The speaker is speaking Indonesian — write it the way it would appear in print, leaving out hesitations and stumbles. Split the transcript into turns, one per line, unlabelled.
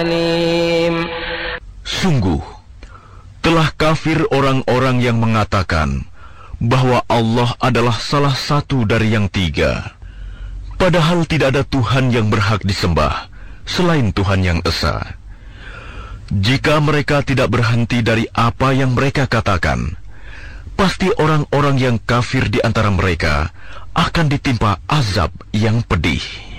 Sungguh, telah kafir orang-orang yang mengatakan bahwa Allah adalah salah satu dari yang tiga, padahal tidak ada Tuhan yang berhak disembah selain Tuhan yang Esa. Jika mereka tidak berhenti dari apa yang mereka katakan, pasti orang-orang yang kafir di antara mereka akan ditimpa azab yang pedih.